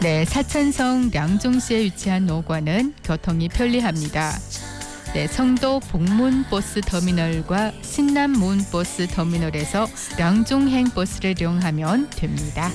네, 사천성 량종시에 위치한 노관은 교통이 편리합니다. 네, 성도 복문 버스 터미널과 신남문 버스 터미널에서 량종행 버스를 이용하면 됩니다.